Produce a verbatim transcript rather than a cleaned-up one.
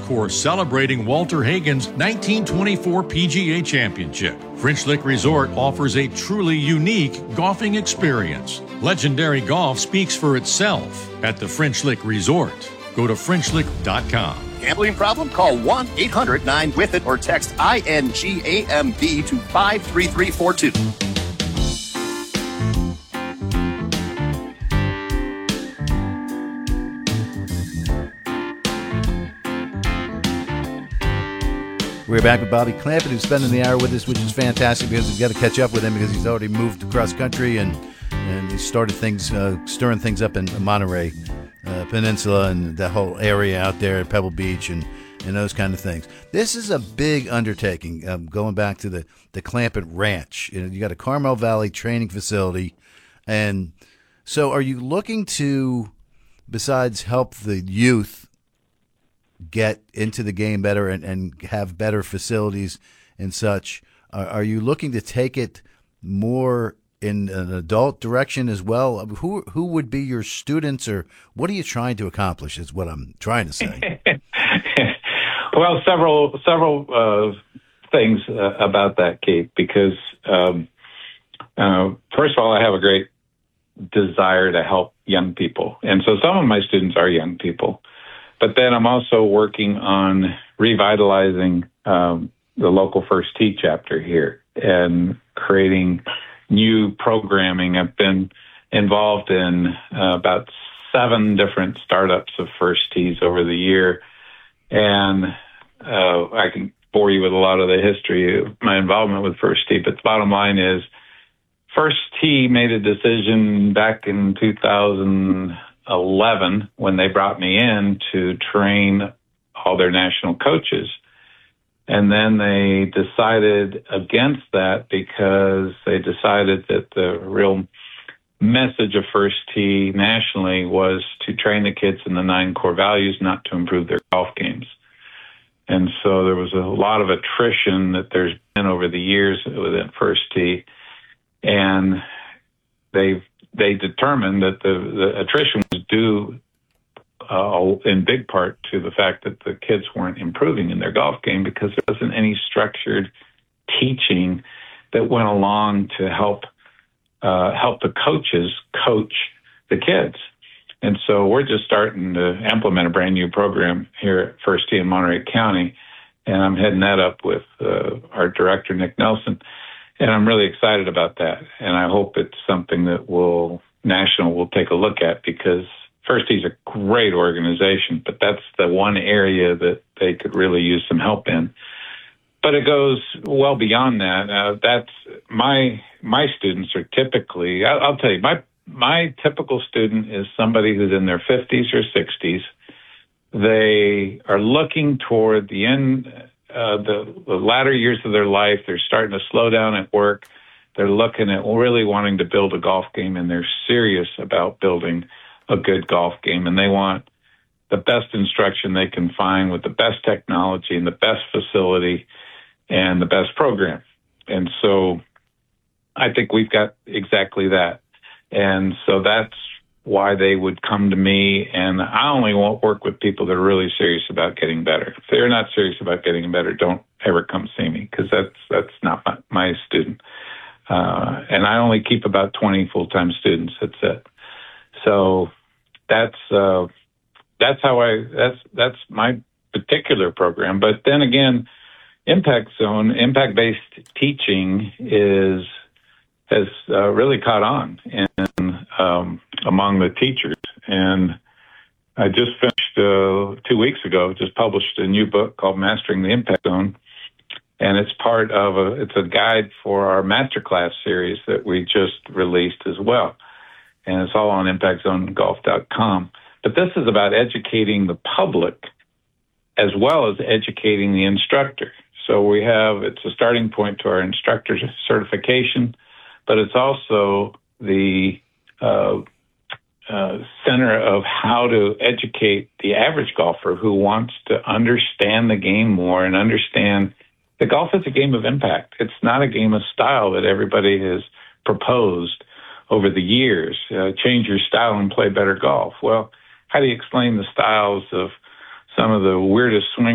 course celebrating Walter Hagen's nineteen twenty-four P G A Championship. French Lick Resort offers a truly unique golfing experience. Legendary golf speaks for itself at the French Lick Resort. Go to French Lick dot com. Gambling problem? Call one eight hundred nine with it or text I N G A M B to five three three four two. We're back with Bobby Clampett, who's spending the hour with us, which is fantastic because we've got to catch up with him because he's already moved across country and and he started things, uh, stirring things up in Monterey uh, Peninsula and the whole area out there at Pebble Beach and, and those kind of things. This is a big undertaking, um, going back to the, the Clampett Ranch. You know, you got a Carmel Valley training facility. And so are you looking to, besides help the youth get into the game better and, and have better facilities and such, are, are you looking to take it more in an adult direction as well? Who who would be your students, or what are you trying to accomplish is what I'm trying to say. Well, several several uh, things uh, about that, Kate, because um, uh, first of all, I have a great desire to help young people. And so some of my students are young people. But then I'm also working on revitalizing um, the local First Tee chapter here and creating new programming. I've been involved in uh, about seven different startups of First Tees over the year. And uh, I can bore you with a lot of the history of my involvement with First Tee. But the bottom line is First Tee made a decision back in two thousand eleven when they brought me in to train all their national coaches. And then they decided against that because they decided that the real message of First Tee nationally was to train the kids in the nine core values, not to improve their golf games. And so there was a lot of attrition that there's been over the years within First Tee. And they've they determined that the, the attrition was due uh, in big part to the fact that the kids weren't improving in their golf game because there wasn't any structured teaching that went along to help uh, help the coaches coach the kids. And so we're just starting to implement a brand new program here at First Tee in Monterey County, and I'm heading that up with uh, our director, Nick Nelson. And I'm really excited about that. And I hope it's something that will national will take a look at because First Tee's a great organization, but that's the one area that they could really use some help in. But it goes well beyond that. Uh, that's my my students are typically, I'll, I'll tell you, my my typical student is somebody who's in their fifties or sixties. They are looking toward the end Uh, the, the latter years of their life. They're starting to slow down at work. They're looking at really wanting to build a golf game, and they're serious about building a good golf game. And they want the best instruction they can find with the best technology and the best facility and the best program. And so I think we've got exactly that. And so that's why they would come to me, and I only won't work with people that are really serious about getting better. If they're not serious about getting better, don't ever come see me because that's that's not my, my student. Uh, and I only keep about twenty full-time students. That's it. So that's uh, that's how I that's that's my particular program. But then again, Impact Zone, impact-based teaching is has uh, really caught on in, um, among the teachers. And I just finished uh, two weeks ago, just published a new book called Mastering the Impact Zone. And it's part of a, it's a guide for our masterclass series that we just released as well. And it's all on impact zone golf dot com. But this is about educating the public as well as educating the instructor. So we have, it's a starting point to our instructor certification, but it's also the uh, uh, center of how to educate the average golfer who wants to understand the game more and understand that golf is a game of impact. It's not a game of style that everybody has proposed over the years. Uh, change your style and play better golf. Well, how do you explain the styles of some of the weirdest swing